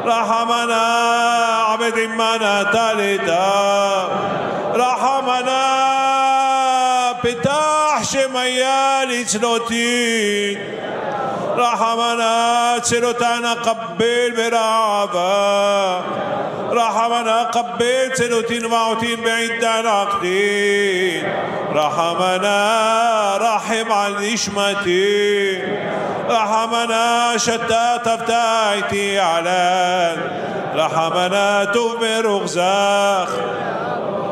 رحمنا عبد منا تالتا رحمنا بتاح شميالي تلوتي رحمنا تلوتانا قبل برعبا رحمنا قبل تلوتين معوتين بعيد عقدين رحمنا رحم على نشمتي رحمنا شتات افتايتي علان رحمنا تؤمر غزاخ